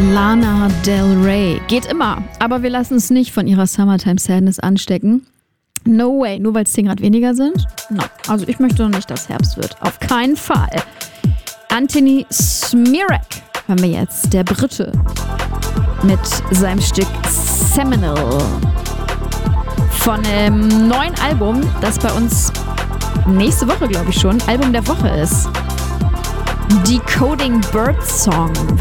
Lana Del Rey. Geht immer, aber wir lassen es nicht von ihrer Summertime Sadness anstecken. No way, nur weil es 10 Grad weniger sind? No, also ich möchte noch nicht, dass Herbst wird. Auf keinen Fall. Anthony Smirek hören wir jetzt, der Brite, mit seinem Stück Seminal. Von einem neuen Album, das bei uns nächste Woche, glaube ich schon, Album der Woche ist. Decoding Bird Song